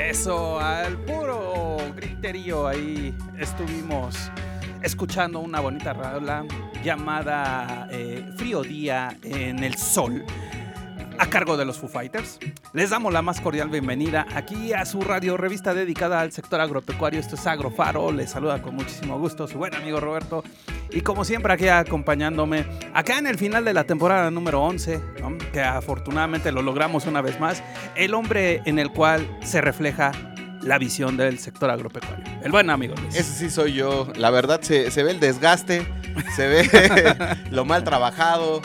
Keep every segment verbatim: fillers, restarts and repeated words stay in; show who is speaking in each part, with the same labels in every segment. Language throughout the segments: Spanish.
Speaker 1: Eso, al puro griterío ahí estuvimos escuchando una bonita rola llamada eh, Frío Día en el Sol, a cargo de los Foo Fighters. Les damos la más cordial bienvenida aquí a su radio revista dedicada al sector agropecuario. Esto es Agrofaro, les saluda con muchísimo gusto su buen amigo Roberto. Y como siempre aquí acompañándome, acá en el final de la temporada número once, ¿no? Que afortunadamente lo logramos una vez más, el hombre en el cual se refleja la visión del sector agropecuario. El buen amigo Luis.
Speaker 2: Ese sí soy yo. La verdad se, se ve el desgaste, se ve lo mal trabajado,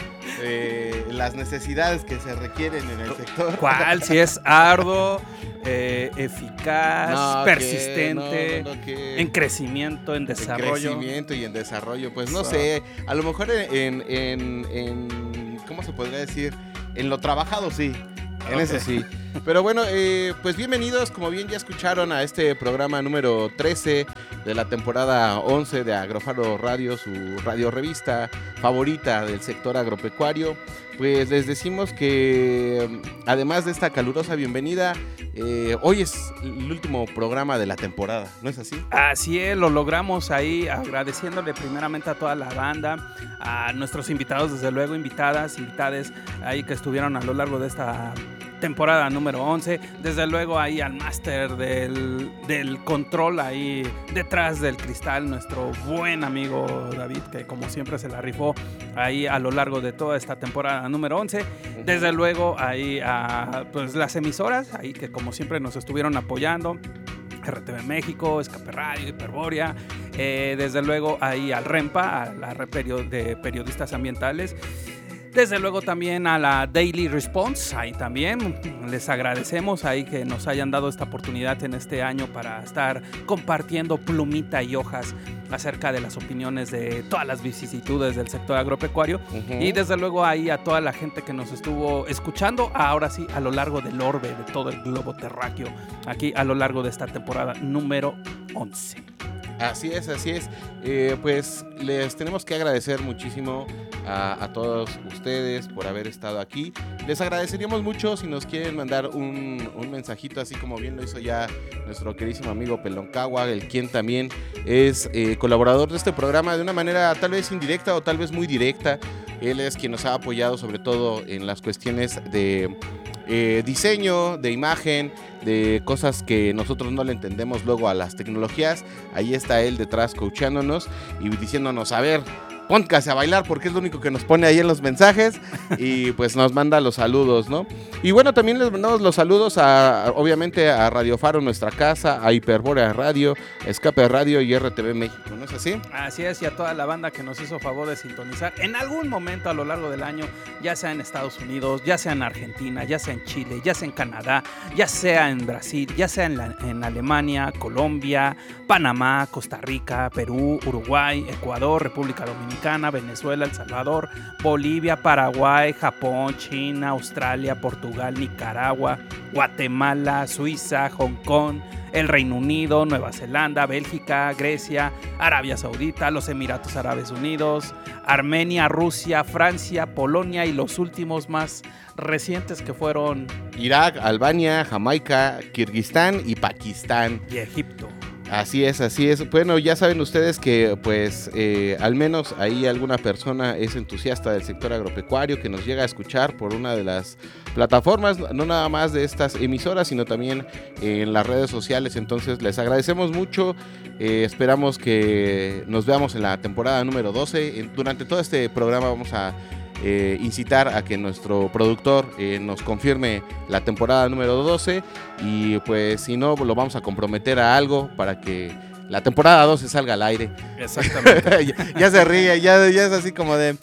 Speaker 2: eh, las necesidades que se requieren en el sector.
Speaker 1: ¿Cuál? Si es arduo, eh, eficaz,
Speaker 2: no,
Speaker 1: persistente,
Speaker 2: no, no, no,
Speaker 1: en crecimiento, en desarrollo.
Speaker 2: En crecimiento y en desarrollo. Pues no
Speaker 1: so.
Speaker 2: sé, a lo mejor en, en, en, ¿cómo se podría decir? En lo trabajado sí. En okay. Eso sí. Pero bueno, eh, pues bienvenidos, como bien ya escucharon, a este programa número trece de la temporada once de Agrofaro Radio, su radio revista favorita del sector agropecuario. Pues les decimos que además de esta calurosa bienvenida, eh, hoy es el último programa de la temporada, ¿no es así?
Speaker 1: Así es, lo logramos ahí, agradeciéndole primeramente a toda la banda, a nuestros invitados, desde luego, invitadas, invitades ahí que estuvieron a lo largo de esta temporada número once, desde luego ahí al máster del, del control ahí detrás del cristal, nuestro buen amigo David, que como siempre se la rifó ahí a lo largo de toda esta temporada número once, desde luego ahí a pues las emisoras ahí que como siempre nos estuvieron apoyando, R T V México, Escape Radio, Hiperbórea, eh, desde luego ahí al REMPA, a la red de periodistas ambientales. Desde luego también a la Daily Response, ahí también les agradecemos ahí que nos hayan dado esta oportunidad en este año para estar compartiendo plumita y hojas acerca de las opiniones de todas las vicisitudes del sector agropecuario. Uh-huh. Y desde luego ahí a toda la gente que nos estuvo escuchando, ahora sí, a lo largo del orbe, de todo el globo terráqueo, aquí a lo largo de esta temporada número once.
Speaker 2: Así es, así es. Eh, pues les tenemos que agradecer muchísimo a, a todos ustedes por haber estado aquí. Les agradeceríamos mucho si nos quieren mandar un, un mensajito, así como bien lo hizo ya nuestro queridísimo amigo Peloncagua, el quien también es eh, colaborador de este programa de una manera tal vez indirecta o tal vez muy directa. Él es quien nos ha apoyado sobre todo en las cuestiones de eh, diseño, de imagen, de cosas que nosotros no le entendemos luego a las tecnologías. Ahí está él detrás coachándonos y diciéndonos, a ver, póngase a bailar, porque es lo único que nos pone ahí en los mensajes y pues nos manda los saludos, ¿no? Y bueno, también les mandamos los saludos a, obviamente, a Radio Faro, nuestra casa, a Hiperbórea Radio, Escape Radio y R T V México, ¿no es así?
Speaker 1: Así es, y a toda la banda que nos hizo favor de sintonizar en algún momento a lo largo del año, ya sea en Estados Unidos, ya sea en Argentina, ya sea en Chile, ya sea en Canadá, ya sea en Brasil, ya sea en, la, en Alemania, Colombia, Panamá, Costa Rica, Perú, Uruguay, Ecuador, República Dominicana, Venezuela, El Salvador, Bolivia, Paraguay, Japón, China, Australia, Portugal, Nicaragua, Guatemala, Suiza, Hong Kong, el Reino Unido, Nueva Zelanda, Bélgica, Grecia, Arabia Saudita, los Emiratos Árabes Unidos, Armenia, Rusia, Francia, Polonia y los últimos más recientes que fueron
Speaker 2: Irak, Albania, Jamaica, Kirguistán y Pakistán
Speaker 1: y Egipto.
Speaker 2: Así es, así es. Bueno, ya saben ustedes que pues eh, al menos ahí alguna persona es entusiasta del sector agropecuario que nos llega a escuchar por una de las plataformas, no nada más de estas emisoras, sino también eh, en las redes sociales. Entonces les agradecemos mucho, eh, esperamos que nos veamos en la temporada número doce. Durante todo este programa vamos a Eh, incitar a que nuestro productor eh, nos confirme la temporada número doce y pues si no lo vamos a comprometer a algo para que la temporada doce salga al aire.
Speaker 1: Exactamente.
Speaker 2: ya, ya se ríe, ya, ya es así como de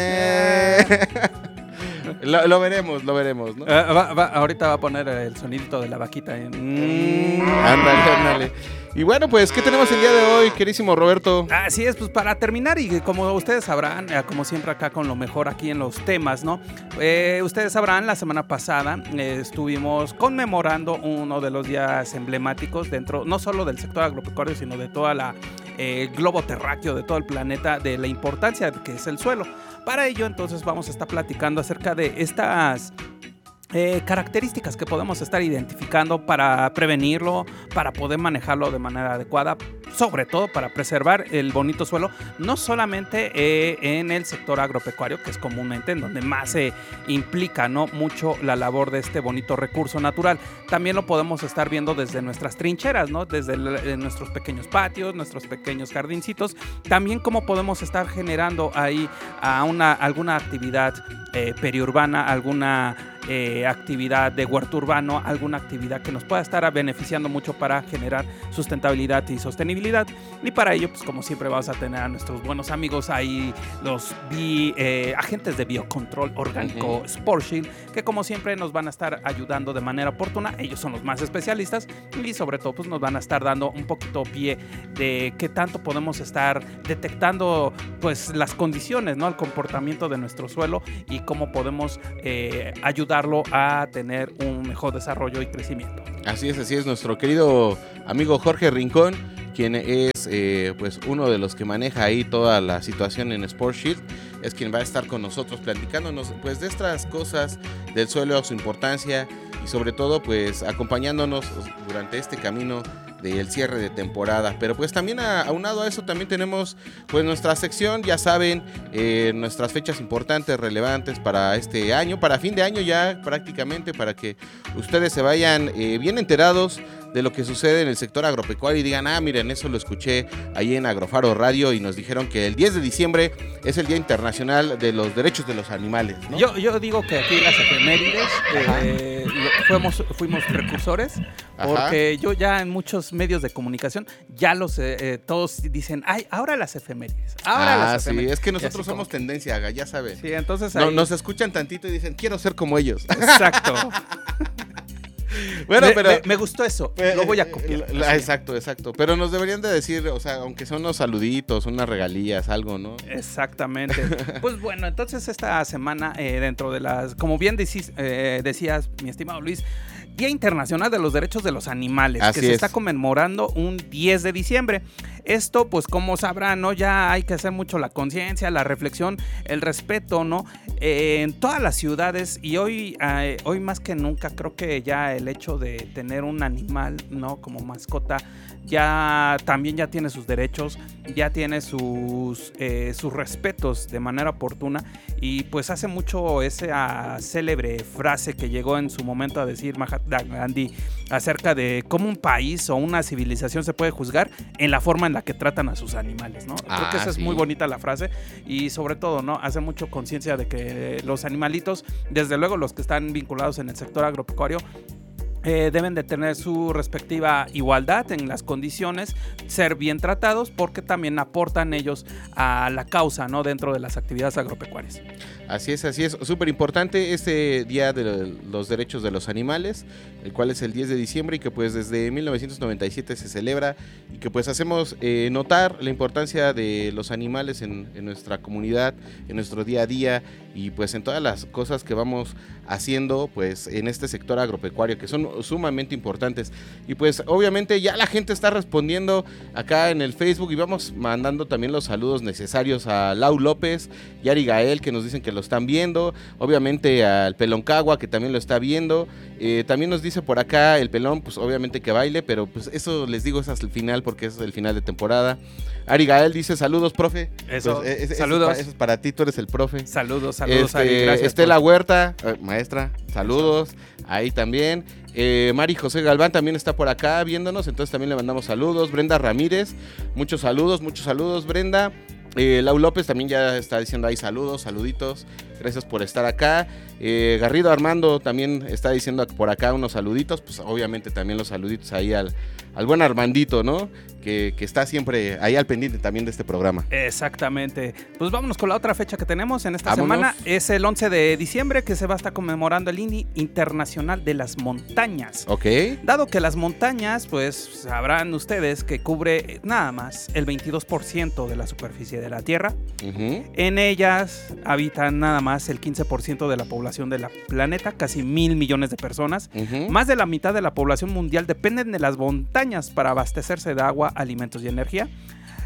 Speaker 2: lo, lo veremos, lo veremos, ¿no?
Speaker 1: Uh, va, va, ahorita va a poner el sonidito de la vaquita. ¿eh?
Speaker 2: Mm, ándale, ándale. Y bueno, pues, ¿qué tenemos el día de hoy, querísimo Roberto?
Speaker 1: Así es, pues para terminar, y como ustedes sabrán, eh, como siempre acá con lo mejor aquí en los temas, ¿no? Eh, ustedes sabrán, la semana pasada eh, estuvimos conmemorando uno de los días emblemáticos dentro, no solo del sector agropecuario, sino de toda la eh, globo terráqueo, de todo el planeta, de la importancia que es el suelo. Para ello, entonces, vamos a estar platicando acerca de estas Eh, características que podemos estar identificando para prevenirlo, para poder manejarlo de manera adecuada, sobre todo para preservar el bonito suelo, no solamente eh, en el sector agropecuario, que es comúnmente en donde más se implica, ¿no?, mucho la labor de este bonito recurso natural. También lo podemos estar viendo desde nuestras trincheras, ¿no?, desde el, en nuestros pequeños patios, nuestros pequeños jardincitos. También cómo podemos estar generando ahí a una, alguna actividad eh, periurbana, alguna Eh, actividad de huerto urbano, alguna actividad que nos pueda estar beneficiando mucho para generar sustentabilidad y sostenibilidad. Y para ello, pues como siempre vamos a tener a nuestros buenos amigos ahí, los bi, eh, agentes de biocontrol orgánico uh-huh. Sportshield, que como siempre nos van a estar ayudando de manera oportuna. Ellos son los más especialistas y sobre todo pues nos van a estar dando un poquito pie de qué tanto podemos estar detectando pues las condiciones, ¿no?, el comportamiento de nuestro suelo y cómo podemos eh, ayudar a tener un mejor desarrollo y crecimiento.
Speaker 2: Así es, así es, nuestro querido amigo Jorge Rincón, quien es eh, pues uno de los que maneja ahí toda la situación en Sportshield, es quien va a estar con nosotros platicándonos pues de estas cosas del suelo, su importancia y sobre todo pues acompañándonos durante este camino del cierre de temporada. Pero pues también a, aunado a eso también tenemos pues nuestra sección, ya saben, eh, nuestras fechas importantes, relevantes para este año, para fin de año ya prácticamente, para que ustedes se vayan eh, bien enterados de lo que sucede en el sector agropecuario y digan, ah, miren, eso lo escuché ahí en Agrofaro Radio y nos dijeron que el diez de diciembre es el Día Internacional de los Derechos de los Animales, ¿no?
Speaker 1: Yo, yo digo que aquí las efemérides eh, fuimos, fuimos precursores, porque Ajá. yo ya en muchos medios de comunicación ya los eh, eh, todos dicen, ay, ahora las efemérides, ahora
Speaker 2: ah,
Speaker 1: las efemérides.
Speaker 2: Sí, es que nosotros somos que... tendencia, ya saben.
Speaker 1: Sí, entonces ahí...
Speaker 2: no, nos escuchan tantito y dicen, quiero ser como ellos.
Speaker 1: Exacto.
Speaker 2: Bueno,
Speaker 1: me,
Speaker 2: pero
Speaker 1: me, me gustó eso, eh, lo voy a copiar.
Speaker 2: La, la, exacto, exacto. Pero nos deberían de decir, o sea, aunque son unos saluditos, unas regalías, algo, ¿no?
Speaker 1: Exactamente. Pues bueno, entonces esta semana eh, dentro de las, como bien decís, eh, decías, mi estimado Luis, Día Internacional de los Derechos de los Animales,
Speaker 2: Así
Speaker 1: que se
Speaker 2: es.
Speaker 1: está conmemorando un diez de diciembre. Esto, pues como sabrán, ¿no? Ya hay que hacer mucho la conciencia, la reflexión, el respeto, ¿no? Eh, en todas las ciudades y hoy, eh, hoy más que nunca creo que ya el hecho de tener un animal, ¿no?, como mascota, ya también ya tiene sus derechos, ya tiene sus, eh, sus respetos de manera oportuna y pues hace mucho esa célebre frase que llegó en su momento a decir Mahatma Gandhi acerca de cómo un país o una civilización se puede juzgar en la forma en la que tratan a sus animales, ¿no?
Speaker 2: Ah,
Speaker 1: Creo que esa
Speaker 2: sí.
Speaker 1: es muy bonita la frase y sobre todo, ¿no?, hace mucho conciencia de que los animalitos, desde luego los que están vinculados en el sector agropecuario, Eh, deben de tener su respectiva igualdad en las condiciones, ser bien tratados porque también aportan ellos a la causa, ¿no?, dentro de las actividades agropecuarias.
Speaker 2: Así es, así es, súper importante este Día de los Derechos de los Animales, el cual es el diez de diciembre y que pues desde mil novecientos noventa y siete se celebra y que pues hacemos eh, notar la importancia de los animales en, en nuestra comunidad, en nuestro día a día y pues en todas las cosas que vamos haciendo pues en este sector agropecuario que son sumamente importantes. Y pues obviamente ya la gente está respondiendo acá en el Facebook y vamos mandando también los saludos necesarios a Lau López y Ari Gael, que nos dicen que lo están viendo, obviamente al Pelón Cagua, que también lo está viendo, eh, también nos dice por acá el Pelón, pues obviamente que baile, pero pues eso les digo es hasta el final porque es el final de temporada. Ari Gael dice saludos, profe.
Speaker 1: Eso,
Speaker 2: pues, es,
Speaker 1: saludos.
Speaker 2: Eso es, eso es para ti, tú eres el profe.
Speaker 1: Saludos, saludos,
Speaker 2: este,
Speaker 1: Ari, gracias.
Speaker 2: Estela
Speaker 1: por...
Speaker 2: Huerta, eh, maestra, saludos, ahí también. Eh, Mari José Galván también está por acá viéndonos, entonces también le mandamos saludos. Brenda Ramírez, muchos saludos, muchos saludos, Brenda. Eh, Lau López también ya está diciendo ahí saludos, saluditos, gracias por estar acá. eh, Garrido Armando también está diciendo por acá unos saluditos, pues obviamente también los saluditos ahí al, al buen Armandito, ¿no? Que, que está siempre ahí al pendiente también de este programa.
Speaker 1: Exactamente. Pues vámonos con la otra fecha que tenemos en esta
Speaker 2: Vámonos.
Speaker 1: semana. Es el once de diciembre que se va a estar conmemorando el Día Internacional de las Montañas.
Speaker 2: Ok.
Speaker 1: Dado que las montañas, pues sabrán ustedes que cubre nada más el veintidós por ciento de la superficie de la Tierra.
Speaker 2: Uh-huh.
Speaker 1: En ellas habitan nada más el quince por ciento de la población del planeta, casi mil millones de personas.
Speaker 2: Uh-huh.
Speaker 1: Más de la mitad de la población mundial dependen de las montañas para abastecerse de agua, alimentos y energía.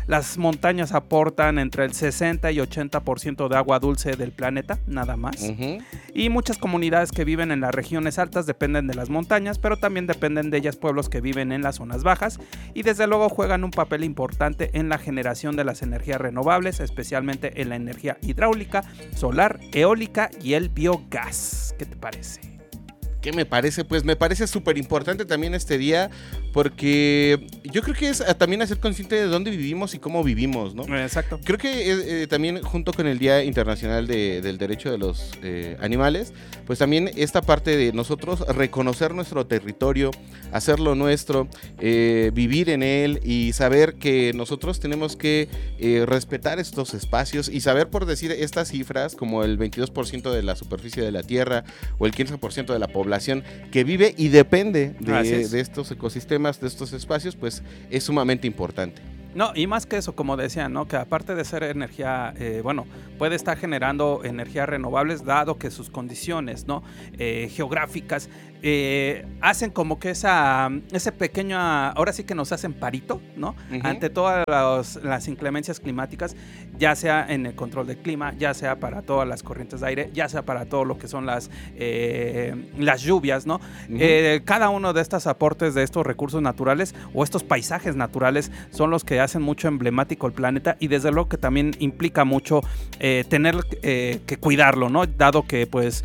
Speaker 1: Las montañas aportan entre el sesenta y ochenta por ciento de agua dulce del planeta, nada más. Uh-huh. Y muchas comunidades que viven en las regiones altas dependen de las montañas, pero también dependen de ellas pueblos que viven en las zonas bajas y desde luego juegan un papel importante en la generación de las energías renovables, especialmente en la energía hidráulica, solar, eólica y el biogás. ¿Qué te parece?
Speaker 2: ¿Qué me parece? Pues me parece súper importante también este día porque yo creo que es también hacer consciente de dónde vivimos y cómo vivimos, ¿no?
Speaker 1: Exacto.
Speaker 2: Creo que eh, también junto con el Día Internacional de, del Derecho de los eh, Animales, pues también esta parte de nosotros reconocer nuestro territorio, hacerlo nuestro, eh, vivir en él y saber que nosotros tenemos que eh, respetar estos espacios y saber, por decir estas cifras, como el veintidós por ciento de la superficie de la Tierra o el quince por ciento de la población que vive y depende de, de estos ecosistemas, de estos espacios, pues es sumamente importante.
Speaker 1: No, y más que eso, como decía, ¿no? Que aparte de ser energía, eh, bueno, puede estar generando energías renovables, dado que sus condiciones, ¿no? Eh, geográficas eh, hacen como que esa, ese pequeño, ahora sí que nos hacen parito, ¿no? Uh-huh. Ante todas los, las inclemencias climáticas, ya sea en el control del clima, ya sea para todas las corrientes de aire, ya sea para todo lo que son las, eh, las lluvias, ¿no? Uh-huh. Eh, cada uno de estos aportes de estos recursos naturales o estos paisajes naturales son los que hacen mucho emblemático el planeta y desde luego que también implica mucho eh, tener eh, que cuidarlo, ¿no? Dado que pues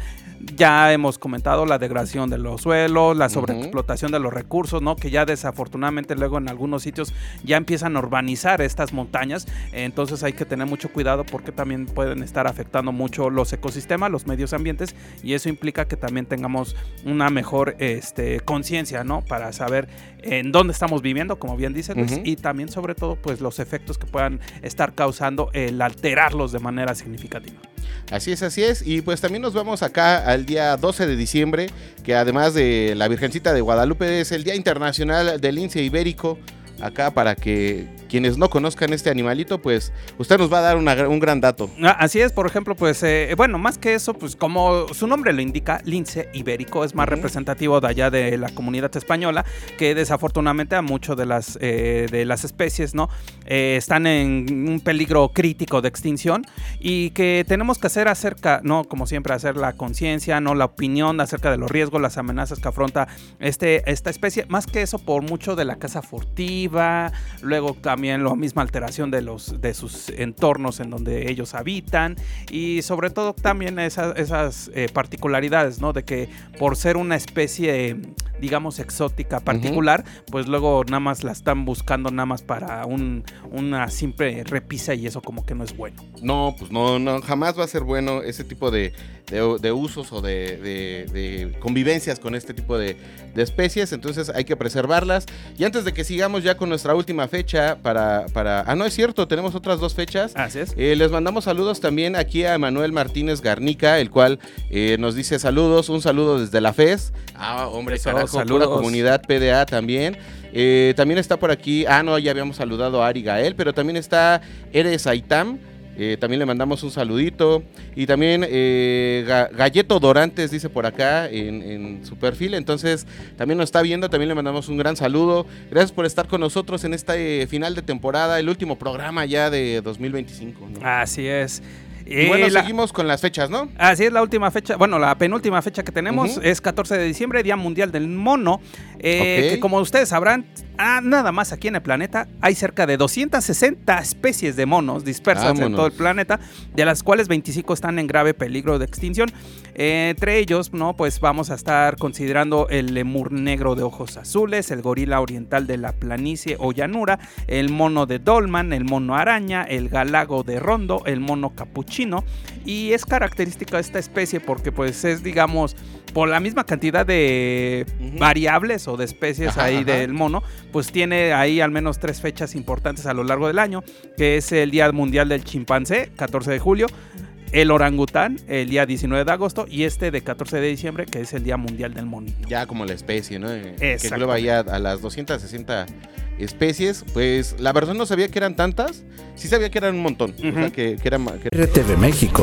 Speaker 1: ya hemos comentado la degradación de los suelos, la sobreexplotación uh-huh. de los recursos, ¿no? Que ya desafortunadamente luego en algunos sitios ya empiezan a urbanizar estas montañas, entonces hay que tener mucho cuidado porque también pueden estar afectando mucho los ecosistemas, los medios ambientes y eso implica que también tengamos una mejor este, conciencia, ¿no? Para saber en dónde estamos viviendo, como bien dice Luis, uh-huh. y también sobre todo pues los efectos que puedan estar causando el alterarlos de manera significativa.
Speaker 2: Así es, así es, y pues también nos vamos acá al día doce de diciembre, que además de la Virgencita de Guadalupe es el Día Internacional del Lince Ibérico, acá para que quienes no conozcan este animalito, pues usted nos va a dar una, un gran dato.
Speaker 1: Así es, por ejemplo, pues eh, bueno, más que eso, pues como su nombre lo indica, lince ibérico es más uh-huh. representativo de allá de la comunidad española, que desafortunadamente a muchas de las eh, de las especies, ¿no? Eh, están en un peligro crítico de extinción y que tenemos que hacer acerca, no, como siempre, hacer la conciencia, no, la opinión acerca de los riesgos, las amenazas que afronta este esta especie, más que eso por mucho de la caza furtiva, luego también También la misma alteración de, los, de sus entornos en donde ellos habitan y sobre todo también esas, esas eh, particularidades, ¿no? De que por ser una especie, digamos, exótica particular, uh-huh. pues luego nada más la están buscando nada más para un, una simple repisa y eso como que no es bueno.
Speaker 2: No, pues no, no, jamás va a ser bueno ese tipo de, de, de usos o de, de, de convivencias con este tipo de, de especies, entonces hay que preservarlas. Y antes de que sigamos ya con nuestra última fecha, Para, para... Ah, no, es cierto, tenemos otras dos fechas.
Speaker 1: Así es.
Speaker 2: Eh, les mandamos saludos también aquí a Manuel Martínez Garnica, el cual eh, nos dice saludos, un saludo desde la F E S. Ah, hombre,
Speaker 1: Eso,
Speaker 2: carajo,
Speaker 1: saludos.
Speaker 2: pura comunidad P D A también. Eh, también está por aquí, ah, no, ya habíamos saludado a Ari Gael, pero también está Eres Aitam. Eh, también le mandamos un saludito. Y también eh, Ga- Galleto Dorantes dice por acá en, en su perfil. Entonces también nos está viendo. También le mandamos un gran saludo. Gracias por estar con nosotros en este final de temporada. El último programa ya de dos mil veinticinco, ¿no?
Speaker 1: Así es.
Speaker 2: Y bueno,
Speaker 1: la,
Speaker 2: seguimos con las fechas, ¿no?
Speaker 1: Así es, la última fecha, bueno, la penúltima fecha que tenemos uh-huh. es catorce de diciembre, Día Mundial del Mono, eh, okay. que como ustedes sabrán, ah, nada más aquí en el planeta hay cerca de doscientas sesenta especies de monos dispersas Vámonos. en todo el planeta, de las cuales veinticinco están en grave peligro de extinción. Eh, entre ellos, ¿no? Pues vamos a estar considerando el lemur negro de ojos azules, el gorila oriental de la planicie o llanura, el mono de Dolman, el mono araña, el galago de Rondo, el mono capuchino. Y es característica de esta especie porque pues es, digamos, por la misma cantidad de uh-huh. variables o de especies ajá, ahí ajá. del mono, pues tiene ahí al menos tres fechas importantes a lo largo del año, que es el Día Mundial del Chimpancé, catorce de julio, el orangután, el día diecinueve de agosto, y este de catorce de diciembre, que es el Día Mundial del Monito.
Speaker 2: Ya como la especie, ¿no? Que engloba ya a las doscientas sesenta especies. Pues la verdad no sabía que eran tantas, sí sabía que eran un montón. Uh-huh. O sea, que, que eran... Que...
Speaker 3: R T V México.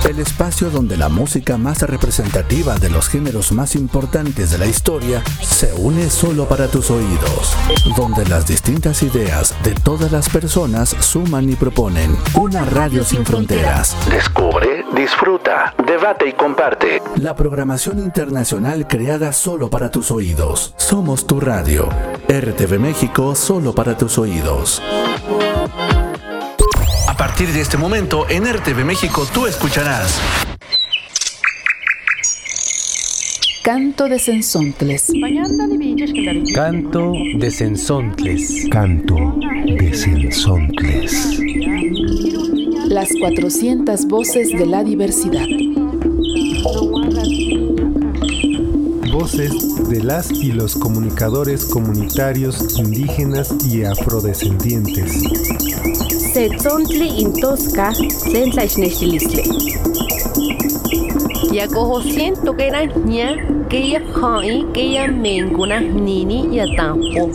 Speaker 3: el espacio donde la música más representativa de los géneros más importantes de la historia se une solo para tus oídos, donde las distintas ideas de todas las personas suman y proponen una radio sin fronteras. Descubre, disfruta, debate y comparte. La programación internacional creada solo para tus oídos. Somos tu radio. R T V México, solo para tus oídos. A partir de este momento, en R T V México tú escucharás
Speaker 4: Canto de Cenzontles.
Speaker 5: Canto de Cenzontles.
Speaker 6: Canto de Cenzontles.
Speaker 4: Las cuatrocientas voces de la diversidad.
Speaker 6: Voces de las y los comunicadores comunitarios indígenas y afrodescendientes.
Speaker 7: Setzontli intosca sentlaichnechilistle. Yakoho siento que era ña que ya hai que ya menguna nini ya tampo.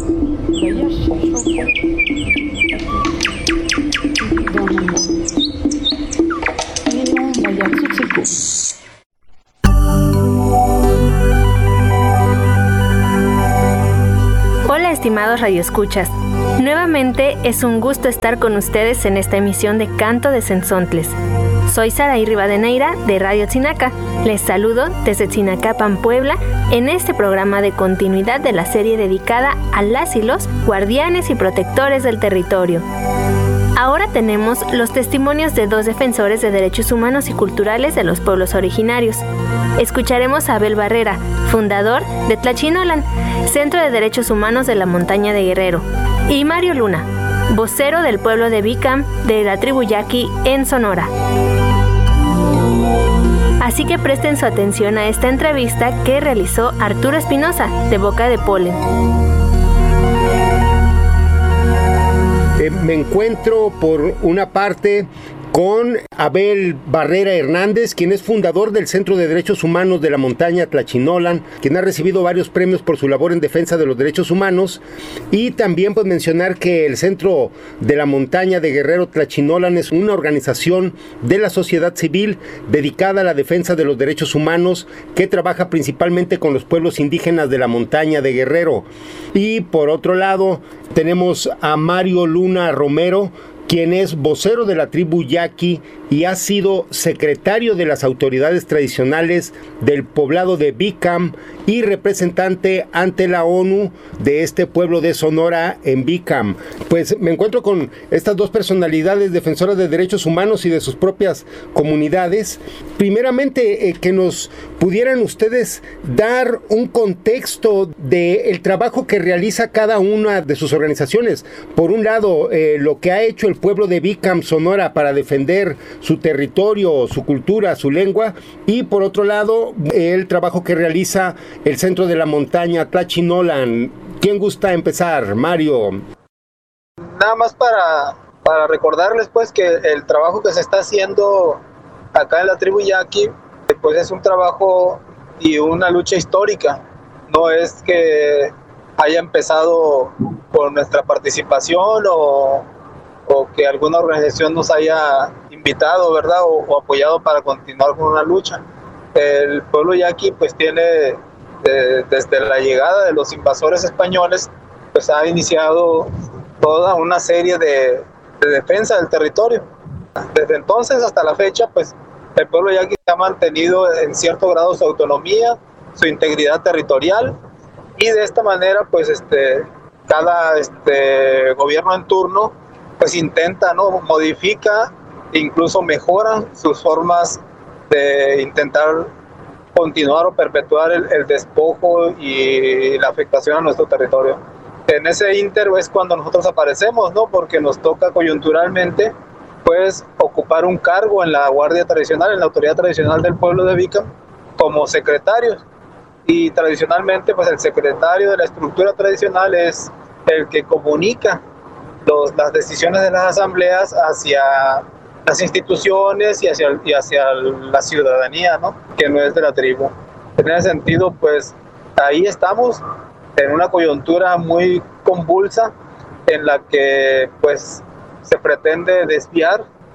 Speaker 8: Hola estimados radioescuchas, nuevamente es un gusto estar con ustedes en esta emisión de Canto de Cenzontles. Soy Saraí Rivadeneira de Radio Tzinaca. Les saludo desde Tzinacapan, Puebla, en este programa de continuidad de la serie dedicada a las y los guardianes y protectores del territorio. Ahora tenemos los testimonios de dos defensores de derechos humanos y culturales de los pueblos originarios. Escucharemos a Abel Barrera, fundador de Tlachinolan, Centro de Derechos Humanos de la Montaña de Guerrero, y Mario Luna, vocero del pueblo de Bicam de la tribu Yaqui en Sonora. Así que presten su atención a esta entrevista que realizó Arturo Espinosa, de Boca de Polen.
Speaker 9: Eh, me encuentro por una parte con Abel Barrera Hernández, quien es fundador del Centro de Derechos Humanos de la Montaña Tlachinolan, quien ha recibido varios premios por su labor en defensa de los derechos humanos, y también pues mencionar que el Centro de la Montaña de Guerrero Tlachinolan es una organización de la sociedad civil dedicada a la defensa de los derechos humanos que trabaja principalmente con los pueblos indígenas de la Montaña de Guerrero. Y por otro lado tenemos a Mario Luna Romero, quien es vocero de la tribu Yaqui y ha sido secretario de las autoridades tradicionales del poblado de Bicam y representante ante la ONU de este pueblo de Sonora en Bicam. Pues me encuentro con estas dos personalidades defensoras de derechos humanos y de sus propias comunidades. Primeramente, eh, que nos pudieran ustedes dar un contexto del trabajo que realiza cada una de sus organizaciones. Por un lado, eh, lo que ha hecho el pueblo de Bicam, Sonora, para defender su territorio, su cultura, su lengua, y por otro lado, el trabajo que realiza el Centro de la Montaña Tlachinolan. ¿Quién gusta empezar? Mario.
Speaker 10: Nada más para, para recordarles pues que el trabajo que se está haciendo acá en la tribu Yaqui pues es un trabajo y una lucha histórica. No es que haya empezado por nuestra participación o o que alguna organización nos haya invitado, ¿verdad? O, o apoyado para continuar con una lucha. El pueblo yaqui pues tiene, eh, desde la llegada de los invasores españoles, pues ha iniciado toda una serie de, de defensa del territorio. Desde entonces hasta la fecha, pues el pueblo yaqui ha mantenido en cierto grado su autonomía, su integridad territorial, y de esta manera, pues este, cada este, gobierno en turno pues intenta, ¿no? Modifica, incluso mejora sus formas de intentar continuar o perpetuar el, el despojo y la afectación a nuestro territorio. En ese ínter es cuando nosotros aparecemos, ¿no? Porque nos toca coyunturalmente pues ocupar un cargo en la Guardia Tradicional, en la Autoridad Tradicional del pueblo de Bicam, como secretarios. Y tradicionalmente pues el secretario de la estructura tradicional es el que comunica Los, las decisiones de las asambleas hacia las instituciones y hacia, y hacia la ciudadanía, ¿no? Que no es de la tribu. En ese sentido, pues ahí estamos en una coyuntura muy convulsa en la que pues se pretende desviar y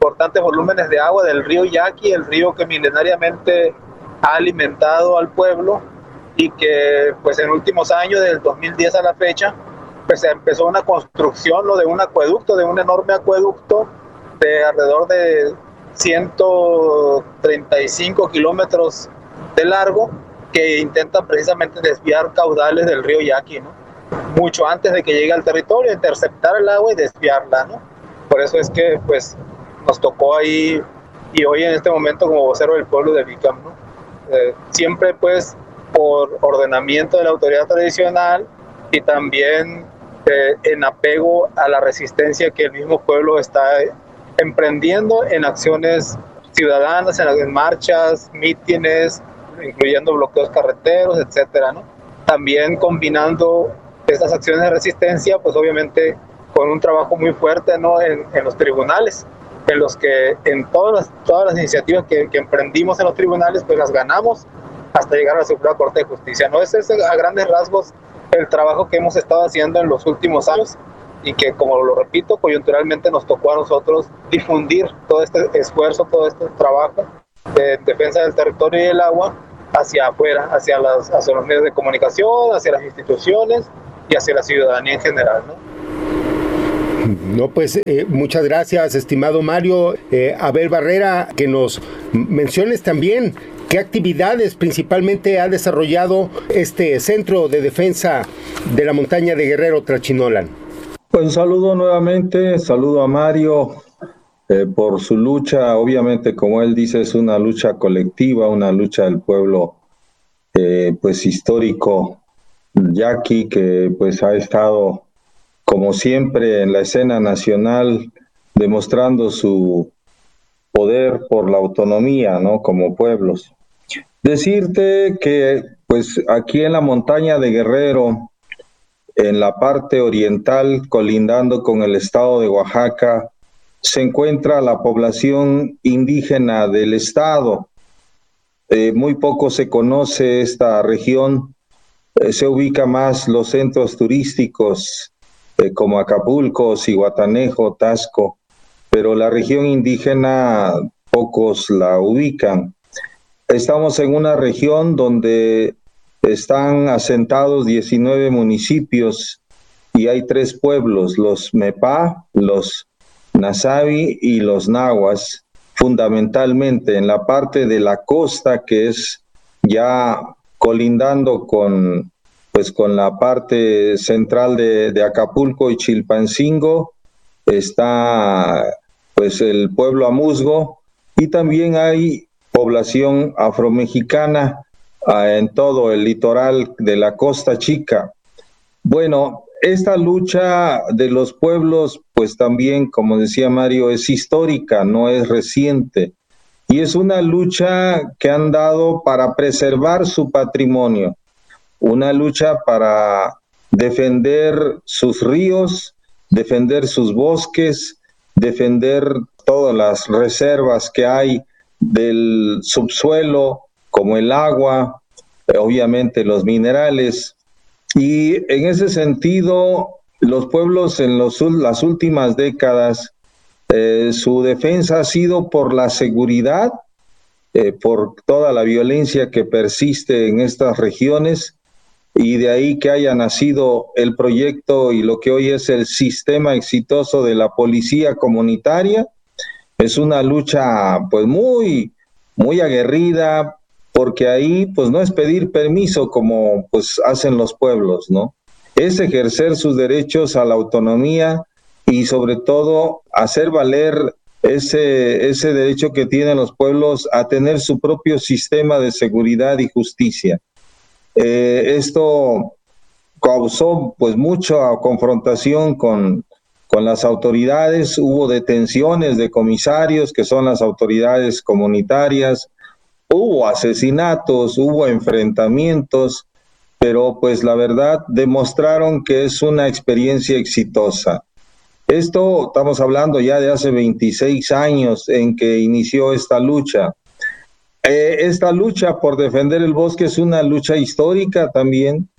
Speaker 10: importantes volúmenes de agua del río Yaqui, el río que milenariamente ha alimentado al pueblo y que pues en últimos años, del dos mil diez a la fecha, pues se empezó una construcción, ¿no?, de un acueducto, de un enorme acueducto de alrededor de ciento treinta y cinco kilómetros de largo, que intenta precisamente desviar caudales del río Yaqui, ¿no?, mucho antes de que llegue al territorio, interceptar el agua y desviarla, ¿no? Por eso es que pues nos tocó ahí, y hoy en este momento como vocero del pueblo de Bicam, ¿no? Eh, siempre pues por ordenamiento de la autoridad tradicional y también eh, en apego a la resistencia que el mismo pueblo está emprendiendo en acciones ciudadanas, en, en marchas, mítines, incluyendo bloqueos carreteros, etcétera, ¿no? También combinando estas acciones de resistencia, pues obviamente con un trabajo muy fuerte, ¿no?, en, en los tribunales, en los que en todas las, todas las iniciativas que, que emprendimos en los tribunales, pues las ganamos hasta llegar a la Suprema Corte de Justicia, ¿no? Ese es a grandes rasgos el trabajo que hemos estado haciendo en los últimos años y que, como lo repito, coyunturalmente nos tocó a nosotros difundir todo este esfuerzo, todo este trabajo de defensa del territorio y del agua hacia afuera, hacia, las, hacia los medios de comunicación, hacia las instituciones y hacia la ciudadanía en general, ¿no?
Speaker 9: No, pues eh, muchas gracias, estimado Mario. Eh, Abel Barrera, que nos menciones también qué actividades principalmente ha desarrollado este Centro de Defensa de la Montaña de Guerrero Tlachinolan.
Speaker 11: Pues saludo nuevamente, saludo a Mario eh, por su lucha. Obviamente, como él dice, es una lucha colectiva, una lucha del pueblo eh, pues histórico yaqui, que pues ha estado como siempre en la escena nacional demostrando su poder por la autonomía, ¿no?, como pueblos. Decirte que pues aquí en la montaña de Guerrero, en la parte oriental, colindando con el estado de Oaxaca, se encuentra la población indígena del estado. Eh, muy poco se conoce esta región, eh, se ubica más los centros turísticos eh, como Acapulco, Zihuatanejo, Taxco, pero la región indígena pocos la ubican. Estamos en una región donde están asentados diecinueve municipios y hay tres pueblos, los Mepá, los Nasabi y los Nahuas, fundamentalmente en la parte de la costa, que es ya colindando con, pues, con la parte central de, de Acapulco y Chilpancingo, está pues el pueblo Amuzgo, y también hay población afromexicana en todo el litoral de la Costa Chica. Bueno, esta lucha de los pueblos, pues también, como decía Mario, es histórica, no es reciente. Y es una lucha que han dado para preservar su patrimonio, una lucha para defender sus ríos, defender sus bosques, defender todas las reservas que hay del subsuelo, como el agua, obviamente los minerales. Y en ese sentido, los pueblos en los, las últimas décadas, eh, su defensa ha sido por la seguridad, eh, por toda la violencia que persiste en estas regiones, y de ahí que haya nacido el proyecto y lo que hoy es el sistema exitoso de la policía comunitaria. Es una lucha pues muy, muy aguerrida, porque ahí pues no es pedir permiso como pues hacen los pueblos, ¿no? Es ejercer sus derechos a la autonomía y sobre todo hacer valer ese, ese derecho que tienen los pueblos a tener su propio sistema de seguridad y justicia. Eh, esto causó pues mucha confrontación con, con las autoridades, hubo detenciones de comisarios que son las autoridades comunitarias, hubo asesinatos, hubo enfrentamientos, pero pues la verdad demostraron que es una experiencia exitosa. Esto estamos hablando ya de hace veintiséis años en que inició esta lucha. Eh, esta lucha por defender el bosque es una lucha histórica también,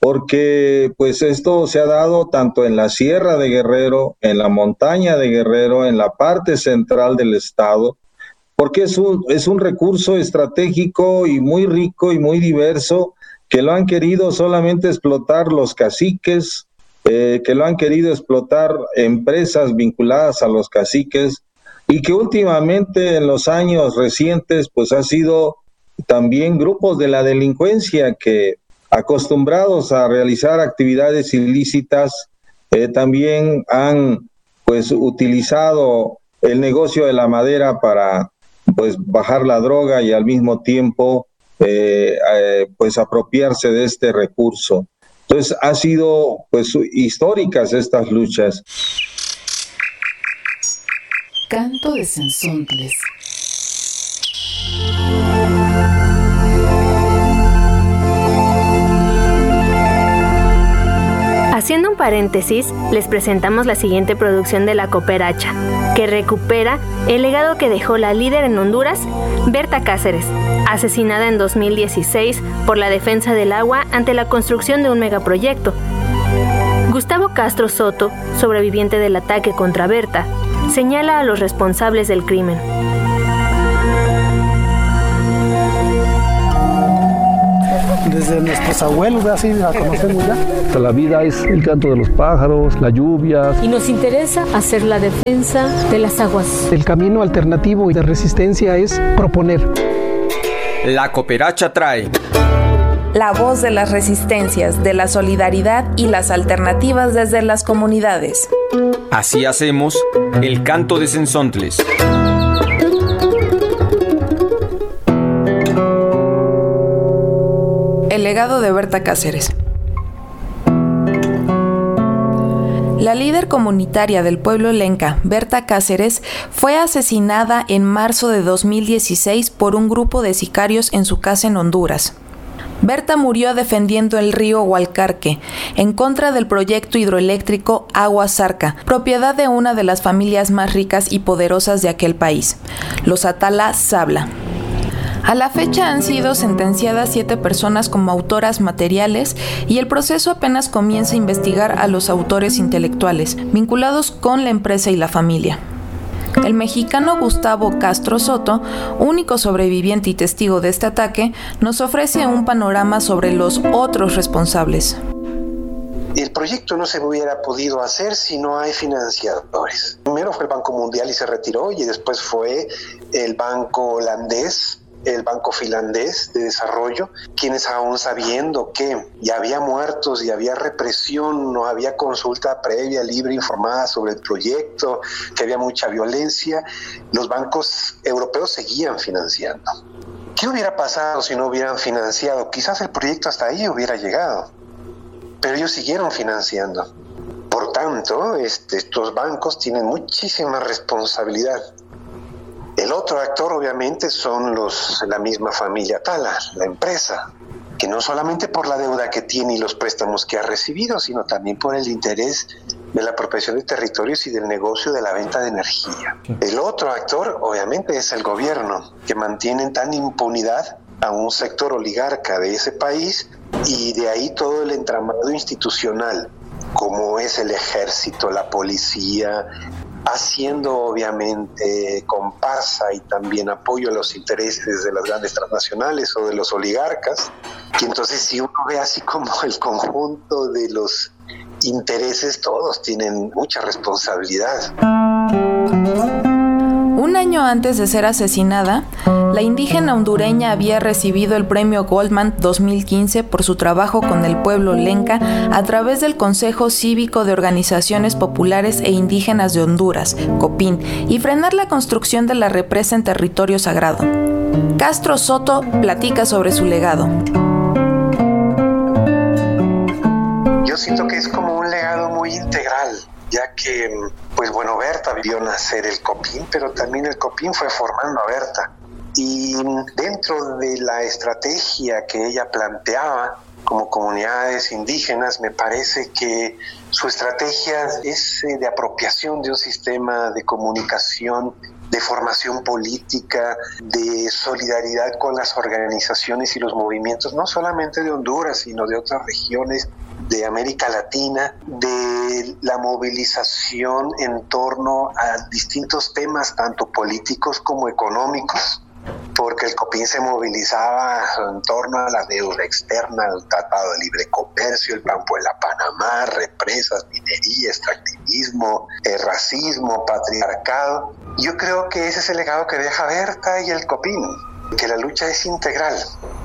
Speaker 11: porque pues esto se ha dado tanto en la Sierra de Guerrero, en la montaña de Guerrero, en la parte central del estado, porque es un, es un recurso estratégico y muy rico y muy diverso, que lo han querido solamente explotar los caciques, eh, que lo han querido explotar empresas vinculadas a los caciques, y que últimamente en los años recientes pues ha sido también grupos de la delincuencia que, acostumbrados a realizar actividades ilícitas, eh, también han pues utilizado el negocio de la madera para pues bajar la droga y al mismo tiempo eh, eh, pues apropiarse de este recurso. Entonces ha sido pues históricas estas luchas.
Speaker 4: Canto de Cenzontles.
Speaker 8: Haciendo un paréntesis, les presentamos la siguiente producción de La Cooperacha, que recupera el legado que dejó la líder en Honduras, Berta Cáceres, asesinada en dos mil dieciséis por la defensa del agua ante la construcción de un megaproyecto. Gustavo Castro Soto, sobreviviente del ataque contra Berta, señala a los responsables del crimen.
Speaker 12: Desde nuestros abuelos, así la conocemos ya.
Speaker 13: La vida es el canto de los pájaros, la lluvia.
Speaker 14: Y nos interesa hacer la defensa de las aguas.
Speaker 12: El camino alternativo y de resistencia es proponer.
Speaker 15: La Cooperacha trae
Speaker 16: la voz de las resistencias, de la solidaridad y las alternativas desde las comunidades.
Speaker 15: Así hacemos el canto de Cenzontles.
Speaker 16: El legado de Berta Cáceres. La líder comunitaria del pueblo lenca, Berta Cáceres, fue asesinada en marzo de dos mil dieciséis por un grupo de sicarios en su casa en Honduras. Berta murió defendiendo el río Hualcarque, en contra del proyecto hidroeléctrico Agua Zarca, propiedad de una de las familias más ricas y poderosas de aquel país, los Atala Sabla. A la fecha han sido sentenciadas siete personas como autoras materiales y el proceso apenas comienza a investigar a los autores intelectuales, vinculados con la empresa y la familia. El mexicano Gustavo Castro Soto, único sobreviviente y testigo de este ataque, nos ofrece un panorama sobre los otros responsables.
Speaker 17: El proyecto no se hubiera podido hacer si no hay financiadores. Primero fue el Banco Mundial y se retiró, y después fue el Banco Holandés, el Banco Finlandés de Desarrollo, quienes aún sabiendo que ya había muertos y había represión, no había consulta previa, libre, informada sobre el proyecto, que había mucha violencia, los bancos europeos seguían financiando. ¿Qué hubiera pasado si no hubieran financiado? Quizás el proyecto hasta ahí hubiera llegado, pero ellos siguieron financiando. Por tanto, este, estos bancos tienen muchísima responsabilidad. El otro actor, obviamente, son los la misma familia Atala, la empresa, que no solamente por la deuda que tiene y los préstamos que ha recibido, sino también por el interés de la apropiación de territorios y del negocio de la venta de energía. El otro actor, obviamente, es el gobierno, que mantiene tan impunidad a un sector oligarca de ese país, y de ahí todo el entramado institucional, como es el ejército, la policía, haciendo obviamente comparsa y también apoyo a los intereses de las grandes transnacionales o de los oligarcas. Y entonces, si uno ve así como el conjunto de los intereses, todos tienen mucha responsabilidad.
Speaker 16: Un año antes de ser asesinada, la indígena hondureña había recibido el premio Goldman dos mil quince por su trabajo con el pueblo lenca a través del Consejo Cívico de Organizaciones Populares e Indígenas de Honduras, COPIN, y frenar la construcción de la represa en territorio sagrado. Castro Soto platica sobre su legado.
Speaker 17: Yo siento que es como un legado muy integral, ya que, pues bueno, Berta vio nacer el COPIN, pero también el COPIN fue formando a Berta. Y dentro de la estrategia que ella planteaba como comunidades indígenas, me parece que su estrategia es de apropiación de un sistema de comunicación de formación política, de solidaridad con las organizaciones y los movimientos, no solamente de Honduras, sino de otras regiones de América Latina, de la movilización en torno a distintos temas, tanto políticos como económicos, porque el COPIN se movilizaba en torno a la deuda externa, el Tratado de Libre Comercio, el Campo de la Panamá, represas, minería, extractivismo, eh, racismo, patriarcado. Yo creo que ese es el legado que deja Berta y el COPIN, que la lucha es integral.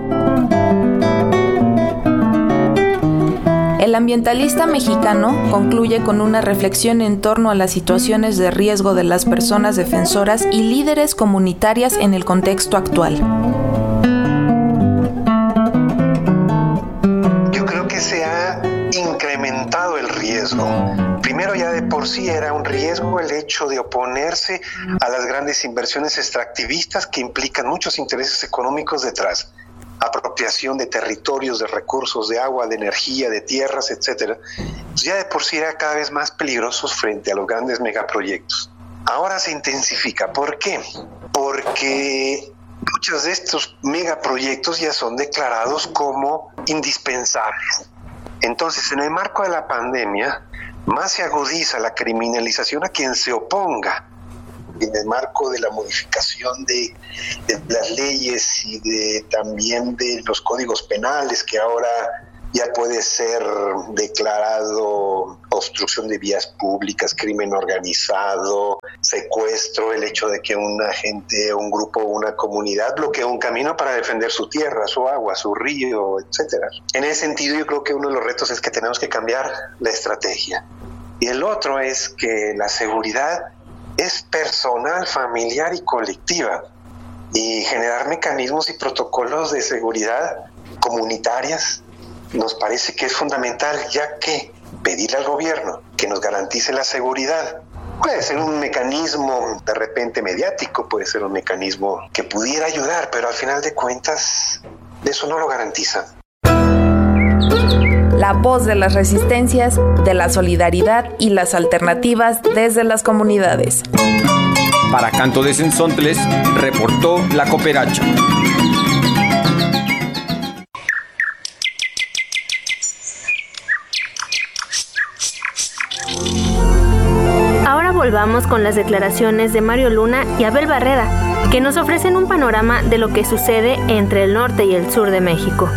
Speaker 16: El ambientalista mexicano concluye con una reflexión en torno a las situaciones de riesgo de las personas defensoras y líderes comunitarias en el contexto actual.
Speaker 17: Yo creo que se ha incrementado el riesgo. Primero, ya de por sí era un riesgo el hecho de oponerse a las grandes inversiones extractivistas que implican muchos intereses económicos detrás. Apropiación de territorios, de recursos, de agua, de energía, de tierras, etcétera. Pues ya de por sí era cada vez más peligrosos frente a los grandes megaproyectos. Ahora se intensifica. ¿Por qué? Porque muchos de estos megaproyectos ya son declarados como indispensables. Entonces, en el marco de la pandemia, más se agudiza la criminalización a quien se oponga. En el marco de la modificación de, de las leyes y de también de los códigos penales, que ahora ya puede ser declarado obstrucción de vías públicas, crimen organizado, secuestro, el hecho de que una gente, un grupo, una comunidad bloquee un camino para defender su tierra, su agua, su río, etcétera. En ese sentido, yo creo que uno de los retos es que tenemos que cambiar la estrategia. Y el otro es que la seguridad es personal, familiar y colectiva, y generar mecanismos y protocolos de seguridad comunitarias nos parece que es fundamental, ya que pedirle al gobierno que nos garantice la seguridad puede ser un mecanismo de repente mediático, puede ser un mecanismo que pudiera ayudar, pero al final de cuentas eso no lo garantiza.
Speaker 16: La voz de las resistencias, de la solidaridad y las alternativas desde las comunidades.
Speaker 15: Para Canto de Cenzontles, reportó La Cooperacha.
Speaker 8: Ahora volvamos con las declaraciones de Mario Luna y Abel Barreda, que nos ofrecen un panorama de lo que sucede entre el norte y el sur de México.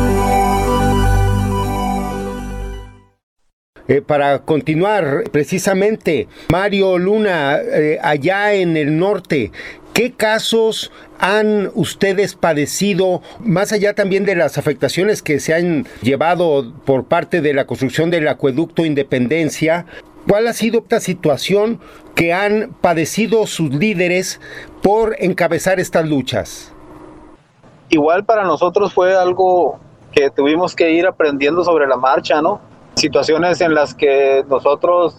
Speaker 9: Eh, para continuar, precisamente, Mario Luna, eh, allá en el norte, ¿qué casos han ustedes padecido, más allá también de las afectaciones que se han llevado por parte de la construcción del acueducto Independencia? ¿Cuál ha sido esta situación que han padecido sus líderes por encabezar estas luchas?
Speaker 10: Igual para nosotros fue algo que tuvimos que ir aprendiendo sobre la marcha, ¿no? Situaciones en las que nosotros,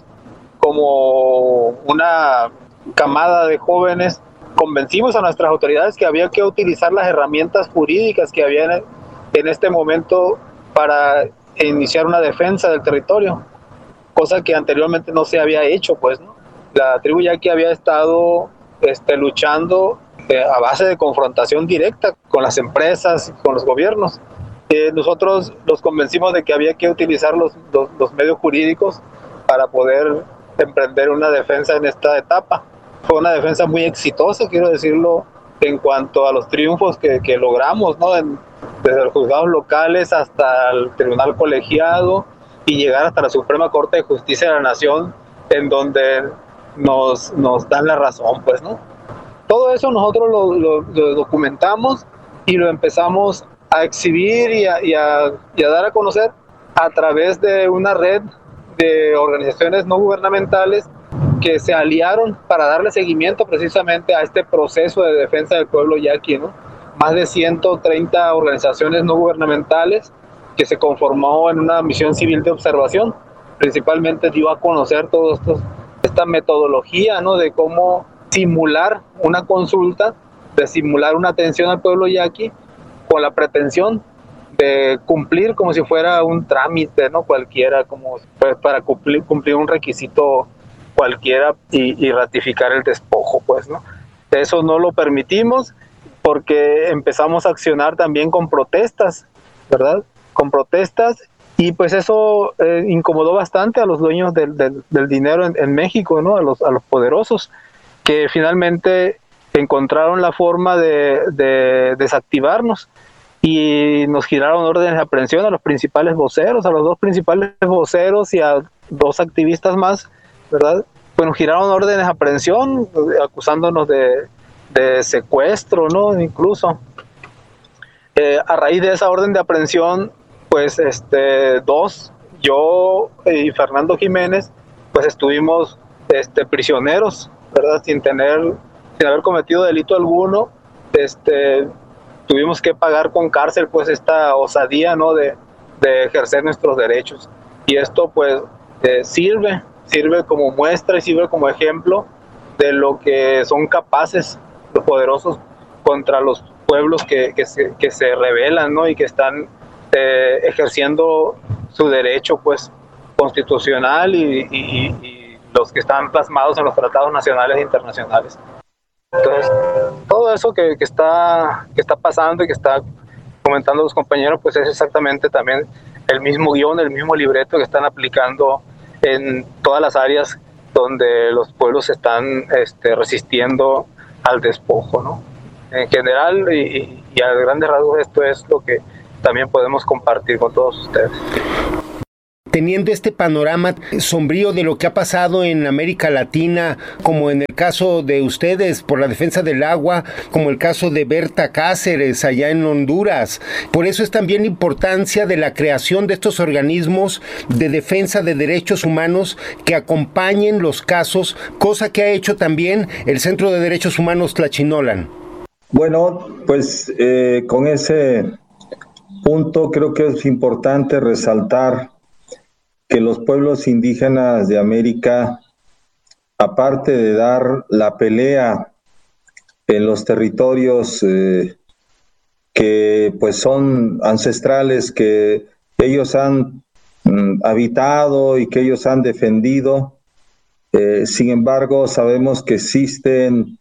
Speaker 10: como una camada de jóvenes, convencimos a nuestras autoridades que había que utilizar las herramientas jurídicas que había en, en este momento para iniciar una defensa del territorio, cosa que anteriormente no se había hecho, pues, ¿no? La tribu yaqui había estado este, luchando eh, a base de confrontación directa con las empresas, con los gobiernos. Eh, nosotros los convencimos de que había que utilizar los, los, los medios jurídicos para poder emprender una defensa en esta etapa. Fue una defensa muy exitosa, quiero decirlo, en cuanto a los triunfos que, que logramos, ¿no? En, desde los juzgados locales hasta el tribunal colegiado y llegar hasta la Suprema Corte de Justicia de la Nación, en donde nos, nos dan la razón, pues, ¿no? Todo eso nosotros lo, lo, lo documentamos y lo empezamos a exhibir y a, y, a, y a dar a conocer a través de una red de organizaciones no gubernamentales que se aliaron para darle seguimiento precisamente a este proceso de defensa del pueblo yaqui, ¿no? Más de ciento treinta organizaciones no gubernamentales que se conformó en una misión civil de observación. Principalmente dio a conocer todo esto, esta metodología, ¿no? De cómo simular una consulta, de simular una atención al pueblo yaqui, con la pretensión de cumplir como si fuera un trámite, ¿no? Cualquiera, como pues, para cumplir, cumplir un requisito cualquiera y, y ratificar el despojo, pues, ¿no? Eso no lo permitimos porque empezamos a accionar también con protestas, ¿verdad? Con protestas, y pues eso eh, incomodó bastante a los dueños del, del, del dinero en, en México, ¿no? A los, a los poderosos, que finalmente encontraron la forma de, de desactivarnos y nos giraron órdenes de aprehensión a los principales voceros, a los dos principales voceros y a dos activistas más, ¿verdad? Pues nos giraron órdenes de aprehensión acusándonos de, de secuestro, ¿no? Incluso. Eh, a raíz de esa orden de aprehensión, pues este, dos, yo y Fernando Jiménez, pues estuvimos este, prisioneros, ¿verdad? Sin tener, sin haber cometido delito alguno, este, tuvimos que pagar con cárcel, pues esta osadía, ¿no? De, de ejercer nuestros derechos. Y esto, pues, eh, sirve, sirve como muestra y sirve como ejemplo de lo que son capaces los poderosos contra los pueblos que, que, se, que se rebelan, ¿no? Y que están eh, ejerciendo su derecho, pues, constitucional y, y, y los que están plasmados en los tratados nacionales e internacionales. Entonces, todo eso que, que, está, que está pasando y que está comentando los compañeros, pues es exactamente también el mismo guión, el mismo libreto que están aplicando en todas las áreas donde los pueblos están este, resistiendo al despojo, ¿no? En general y, y a grandes rasgos esto es lo que también podemos compartir con todos ustedes.
Speaker 9: Teniendo este panorama sombrío de lo que ha pasado en América Latina, como en el caso de ustedes por la defensa del agua, como el caso de Berta Cáceres allá en Honduras. Por eso es también la importancia de la creación de estos organismos de defensa de derechos humanos que acompañen los casos, cosa que ha hecho también el Centro de Derechos Humanos Tlachinolan.
Speaker 11: Bueno, pues eh, con ese punto creo que es importante resaltar que los pueblos indígenas de América, aparte de dar la pelea en los territorios eh, que pues son ancestrales, que ellos han mm, habitado y que ellos han defendido, eh, sin embargo sabemos que existen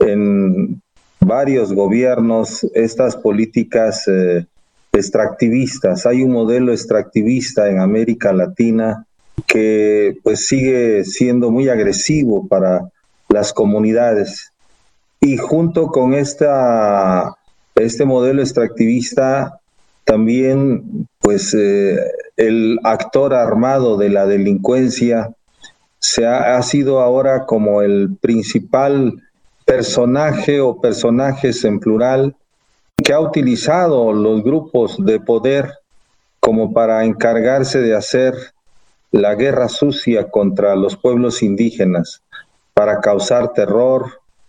Speaker 11: en varios gobiernos estas políticas eh, extractivistas. Hay un modelo extractivista en América Latina que pues sigue siendo muy agresivo para las comunidades, y junto con esta este modelo extractivista también pues eh, el actor armado de la delincuencia se ha, ha sido ahora como el principal personaje o personajes en plural que ha utilizado los grupos de poder como para encargarse de hacer la guerra sucia contra los pueblos indígenas, para causar terror,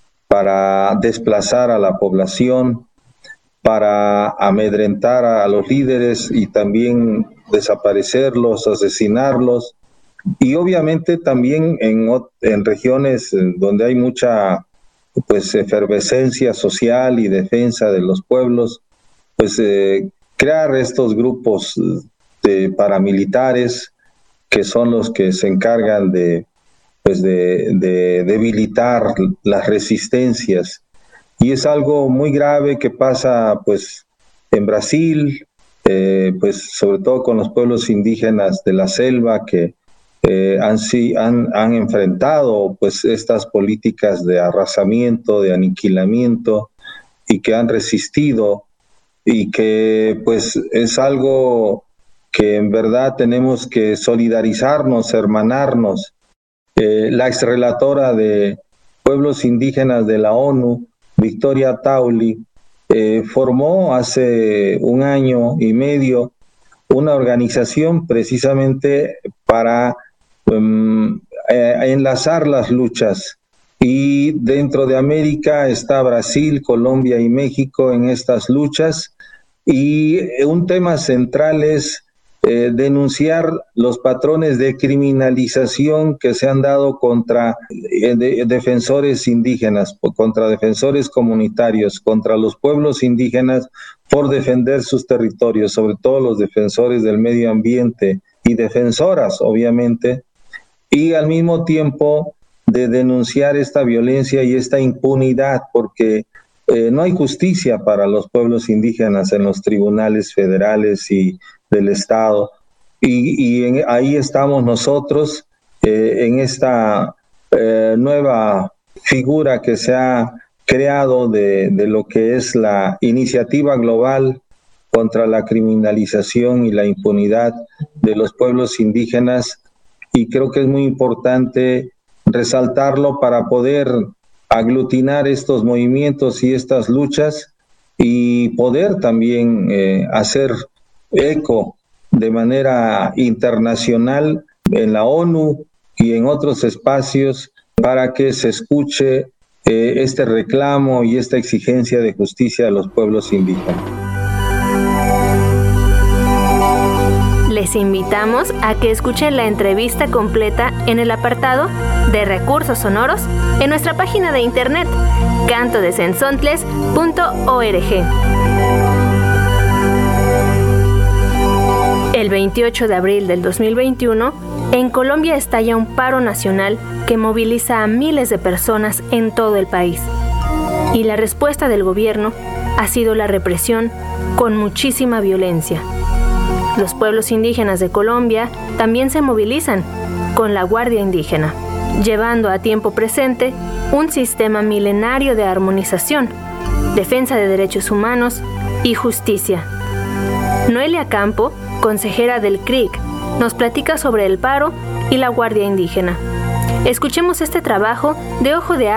Speaker 11: para desplazar a la población, para amedrentar a los líderes y también desaparecerlos, asesinarlos, y obviamente también en, en regiones donde hay mucha pues efervescencia social y defensa de los pueblos, pues eh, crear estos grupos de paramilitares que son los que se encargan de, pues de, de debilitar las resistencias. Y es algo muy grave que pasa pues en Brasil, eh, pues sobre todo con los pueblos indígenas de la selva que Eh, han, han, han enfrentado pues estas políticas de arrasamiento, de aniquilamiento, y que han resistido, y que pues es algo que en verdad tenemos que solidarizarnos, hermanarnos. Eh, la exrelatora de pueblos indígenas de la ONU, Victoria Tauli, eh, formó hace un año y medio una organización precisamente para Um, eh, enlazar las luchas, y dentro de América está Brasil, Colombia y México en estas luchas, y un tema central es eh, denunciar los patrones de criminalización que se han dado contra eh, de, defensores indígenas, contra defensores comunitarios, contra los pueblos indígenas por defender sus territorios, sobre todo los defensores del medio ambiente y defensoras, obviamente. Y al mismo tiempo de denunciar esta violencia y esta impunidad, porque eh, no hay justicia para los pueblos indígenas en los tribunales federales y del Estado. Y, y en, ahí estamos nosotros eh, en esta eh, nueva figura que se ha creado de, de lo que es la iniciativa global contra la criminalización y la impunidad de los pueblos indígenas, y creo que es muy importante resaltarlo para poder aglutinar estos movimientos y estas luchas y poder también eh, hacer eco de manera internacional en la ONU y en otros espacios para que se escuche eh, este reclamo y esta exigencia de justicia a los pueblos indígenas.
Speaker 8: Les invitamos a que escuchen la entrevista completa en el apartado de recursos sonoros en nuestra página de internet canto de sensontles punto org. El veintiocho de abril del dos mil veintiuno, en Colombia estalla un paro nacional que moviliza a miles de personas en todo el país. Y la respuesta del gobierno ha sido la represión con muchísima violencia. Los pueblos indígenas de Colombia también se movilizan con la Guardia Indígena, llevando a tiempo presente un sistema milenario de armonización, defensa de derechos humanos y justicia. Noelia Campo, consejera del C R I C, nos platica sobre el paro y la Guardia Indígena. Escuchemos este trabajo de Ojo de